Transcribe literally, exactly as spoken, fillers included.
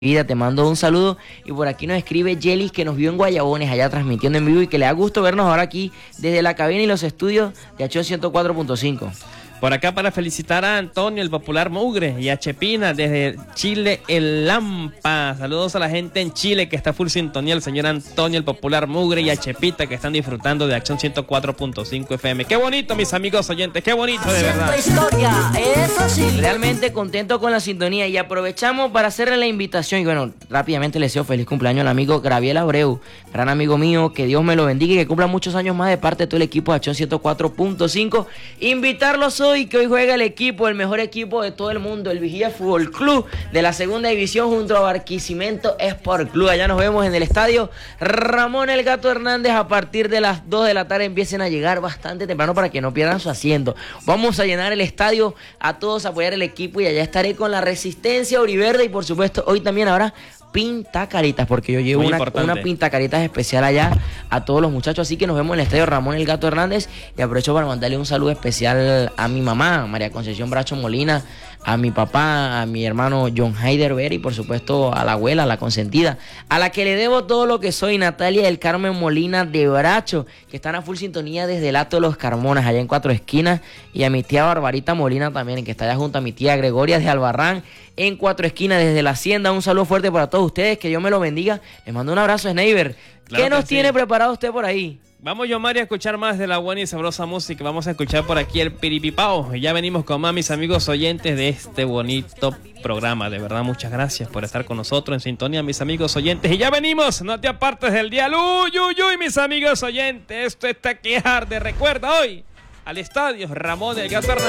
Vida, te mando un saludo. Y por aquí nos escribe Yelis, que nos vio en Guayabones allá transmitiendo en vivo y que le da gusto vernos ahora aquí desde la cabina y los estudios de Acción ciento cuatro punto cinco. Por acá para felicitar a Antonio, el popular Mugre, y a Chepina desde Chile, el Lampa. Saludos a la gente en Chile que está full sintonía, el señor Antonio, el popular Mugre, y a Chepita que están disfrutando de Acción ciento cuatro punto cinco F M. Qué bonito, mis amigos oyentes, qué bonito, de verdad. Historia, eso sí. Realmente contento con la sintonía y aprovechamos para hacerle la invitación. Y bueno, rápidamente le deseo feliz cumpleaños al amigo Gabriel Abreu, gran amigo mío, que Dios me lo bendiga y que cumpla muchos años más de parte de todo el equipo de Acción ciento cuatro punto cinco. Invitarlos hoy que hoy juega el equipo, el mejor equipo de todo el mundo, el Vigía Fútbol Club de la segunda división junto a Barquisimeto Sport Club. Allá nos vemos en el estadio Ramón El Gato Hernández a partir de las dos de la tarde. Empiecen a llegar bastante temprano para que no pierdan su asiento. Vamos a llenar el estadio, a todos a apoyar el equipo y allá estaré con la Resistencia Auriverde y por supuesto hoy también habrá pintacaritas, porque yo llevo una, una pintacaritas especial allá a todos los muchachos, así que nos vemos en el estadio Ramón El Gato Hernández y aprovecho para mandarle un saludo especial a mi mamá, María Concepción Bracho Molina, a mi papá, a mi hermano John Haider Vera y por supuesto a la abuela, la consentida, a la que le debo todo lo que soy, Natalia del Carmen Molina de Bracho, que están a full sintonía desde el Alto de los Carmonas, allá en Cuatro Esquinas, y a mi tía Barbarita Molina también, que está allá junto a mi tía Gregoria de Albarrán, en Cuatro Esquinas, desde la Hacienda. Un saludo fuerte para todos ustedes, que Dios me lo bendiga. Les mando un abrazo, Sneiber. Claro, ¿qué nos tiene sí. preparado usted por ahí? Vamos, yo, Mario, a escuchar más de la buena y sabrosa música. Vamos a escuchar por aquí el piripipao. Ya venimos con más, mis amigos oyentes de este bonito programa. De verdad, muchas gracias por estar con nosotros en sintonía, mis amigos oyentes. Y ya venimos, no te apartes del dial. Uy, uy, uy, mis amigos oyentes. Esto está que arde. Recuerda hoy al estadio Ramón El Gato Hernández.